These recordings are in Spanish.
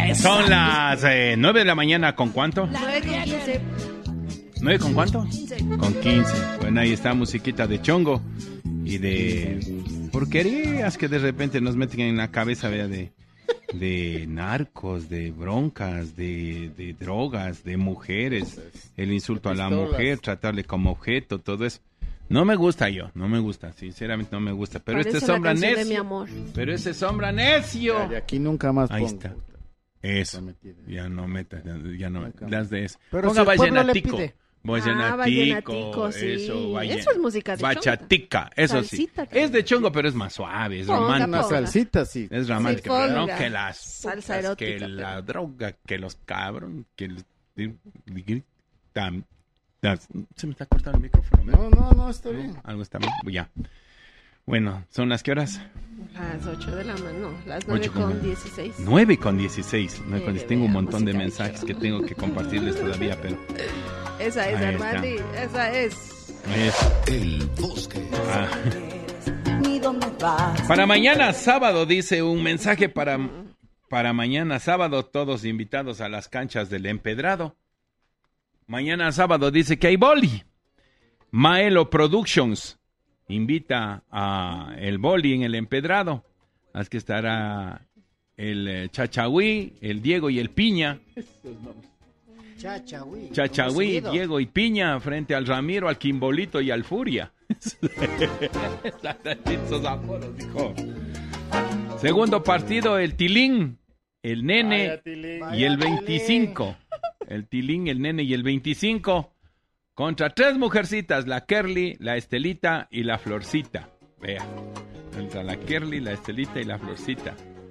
Son las 9 de la mañana, ¿con cuánto? 9:15. ¿9 con cuánto? 15. Con 15. Bueno, ahí está musiquita de chongo y de porquerías que de repente nos meten en la cabeza, vea, de narcos, de broncas, de drogas, de mujeres, el insulto a la mujer, tratarle como objeto, todo eso. No me gusta, sinceramente no me gusta. Pero Parece este sombra una canción de mi necio. amor. Pero ese sombra necio. De aquí nunca más Ahí pongo. está. Eso. Ya no metas, ya no. Las de eso. Pero Ponga si el pueblo le vallenatico. pide. Vallenatico, sí. Eso, Eso es música de bachatica, eso Salsita sí. también. Es de chongo, pero es más suave, es Ponga, romántico. Una salsita, sí. Es romántico, Sí, pero no ponga. que las Salsa putas, erótica, que pero- la droga, que los cabrón, que el... Se me está cortando el micrófono. ¿verdad? No, está bien. Algo está mal. Ya. Bueno, ¿son las qué horas? Las 8 de la mañana, no, las 8 con 9:16. 9:16. Tengo un vea, montón de música de mensajes que chongo. tengo que compartirles todavía, pero... Esa es, Ahí Armandi, esa es. El Bosque. Para mañana sábado, dice un mensaje para mañana sábado, todos invitados a las canchas del Empedrado. Mañana sábado dice que hay boli. Maelo Productions invita a el boli en el Empedrado. Así que estará el Chachahuí, el Diego y el Piña. Chachahuí, Diego y Piña frente al Ramiro, al Quimbolito y al Furia. Esos apodos, dijo. Segundo partido, el Tilín, el Nene y el 25. El Tilín, el Nene y el 25 contra 3 mujercitas, la Kerly, la Estelita y la Florcita. Vea, contra la Kerly, la Estelita y la Florcita.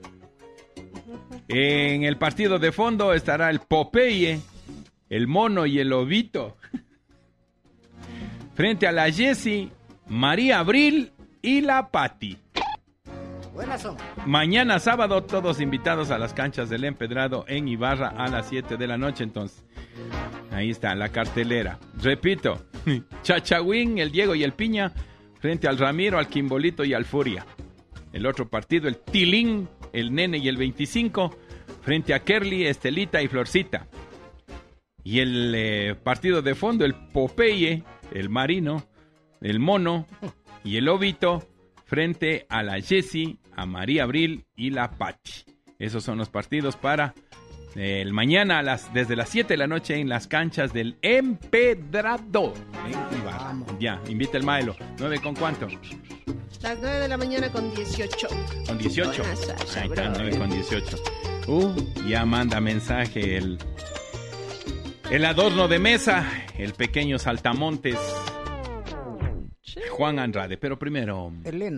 En el partido de fondo estará el Popeye, el Mono y el Lobito. Frente a la Jessie, María Abril y la Patti. Buenas son. Mañana sábado todos invitados a las canchas del Empedrado en Ibarra a las 7 de la noche, entonces. Ahí está la cartelera. Repito, Chachahuín, el Diego y el Piña frente al Ramiro, al Quimbolito y al Furia. El otro partido, el Tilín, el Nene y el 25 frente a Kerly, Estelita y Florcita. Y el partido de fondo, el Popeye, el Marino, el Mono y el Lobito frente a la Jessie, a María Abril y la Patti. Esos son los partidos para el mañana desde las 7 de la noche en las canchas del Empedrado en Ibarra. Ya, invita el Maelo. ¿9 con cuánto? Las 9 de la mañana con 18. Con 18. Buenas, Sasha, Ahí está, bro. 9 con 18. Ya manda mensaje el adorno de mesa, el pequeño saltamontes, Juan Andrade. Pero primero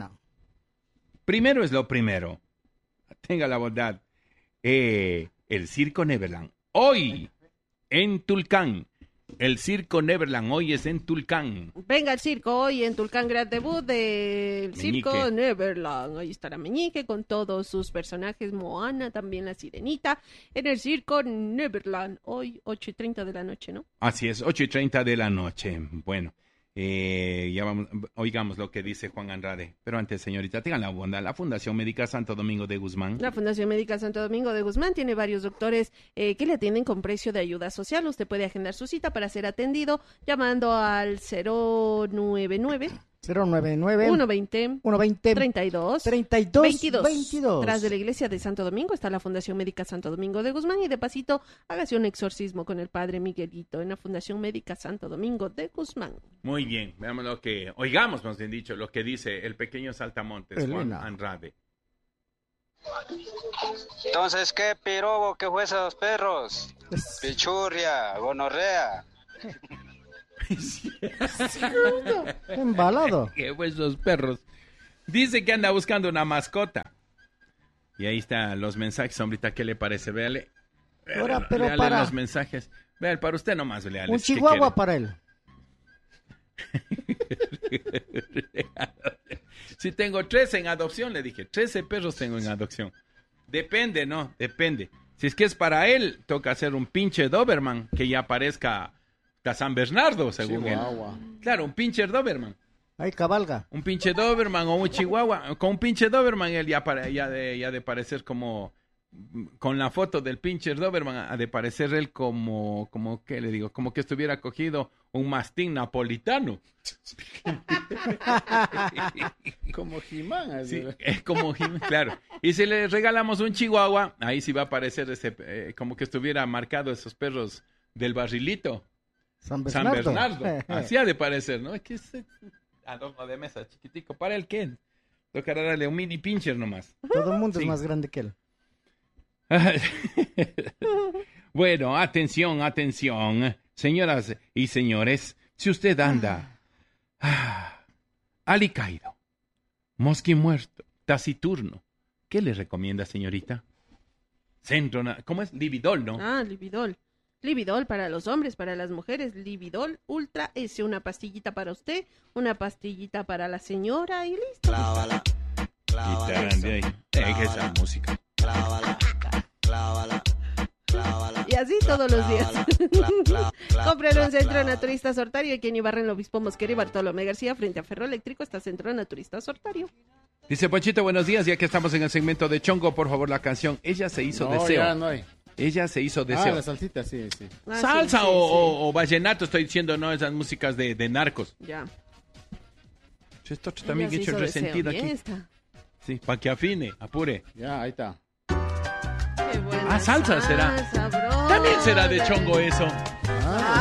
es lo primero. Tenga la bondad. El Circo Neverland. Hoy en Tulcán. El Circo Neverland hoy es en Tulcán. Venga el circo hoy en Tulcán, gran debut del Circo Meñique. Neverland. Ahí estará Meñique con todos sus personajes, Moana, también la Sirenita, en el Circo Neverland. Hoy 8:30 de la noche, ¿no? Así es, 8:30 de la noche. Bueno, ya vamos, oigamos lo que dice Juan Andrade. Pero antes, señorita, tengan la bondad. La Fundación Médica Santo Domingo de Guzmán. La Fundación Médica Santo Domingo de Guzmán tiene varios doctores que le atienden con precio de ayuda social. Usted puede agendar su cita para ser atendido llamando al 099 120 32 22. Tras de la iglesia de Santo Domingo está la Fundación Médica Santo Domingo de Guzmán y de pasito hágase un exorcismo con el Padre Miguelito en la Fundación Médica Santo Domingo de Guzmán. Muy bien, veamos oigamos, más bien dicho, lo que dice el pequeño saltamontes, Juan Andrade. Entonces, ¿qué pirobo que fue esos perros? Pichurria, gonorrea. Embalado. ¿Qué fue esos perros? Dice que anda buscando una mascota. Y ahí están los mensajes, hombrita, ¿qué le parece? Véale. Ahora, pero Léale para los mensajes. Vean, para usted nomás, léale. un chihuahua para él. Si tengo 13 en adopción, le dije, 13 perros tengo en adopción. Depende, ¿no? Depende. Si es que es para él, toca hacer un pinche Doberman que ya parezca a San Bernardo, según Chihuahua. él. Claro, un pinche Doberman. Ahí cabalga. Un pinche Doberman o un Chihuahua. Con un pinche Doberman él ya de parecer como con la foto del pinche Doberman, ha de parecer él como, ¿qué le digo? Como que estuviera cogido un mastín napolitano. Como He-Man, así. Sí, es como He-Man, claro. Y si le regalamos un chihuahua, ahí sí va a aparecer ese, como que estuviera marcado esos perros del barrilito. San San Bernardo. Bernardo. Así ha de parecer, ¿no? Es que es adorno de mesa chiquitico. ¿Para el qué? Tocará darle un mini pincher nomás. Todo el mundo Sí. es más grande que él. Bueno, atención, señoras y señores, si usted anda alicaído, mosquín muerto, taciturno, ¿qué le recomienda, señorita? ¿Cómo es? Lividol, ¿no? Ah, Lividol. Lividol para los hombres, para las mujeres. Lividol Ultra S, una pastillita para usted, una pastillita para la señora y listo. Clávala, clávala. Esa música. Clávala, clávala, clávala. Y así todos los días. Cómprelo en Centro Naturista Sortario, aquí en Ibarra, en el Obispo Mosquera y Bartolomé García, frente a Ferro Eléctrico, está Centro Naturista Sortario. Dice Ponchito, buenos días, ya que estamos en el segmento de Chongo, por favor, la canción Ella se hizo deseo. Ya no hay. Ella se hizo Ah, deseo. la salsita, sí. Ah, Salsa sí, sí, o vallenato, estoy diciendo, no, esas músicas de narcos. sí. Ya. Esto también he Ella se hecho el hizo deseo. resentido Bien aquí. está. Sí, para que afine, apure. Ya, ahí está. Qué buena Salsa será. salsa, bro. También será de Chongo eso. Ah,